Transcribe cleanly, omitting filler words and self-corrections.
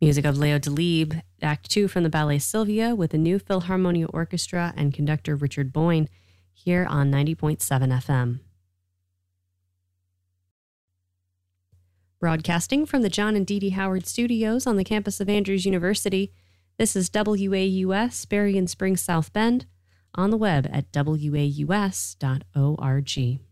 Music of Leo Delibes, Act 2 from the Ballet Sylvia with the New Philharmonia Orchestra and conductor Richard Boyne, here on 90.7 FM. Broadcasting from the John and Dee Dee Howard Studios on the campus of Andrews University, this is WAUS, Berrien Springs, South Bend, on the web at waus.org.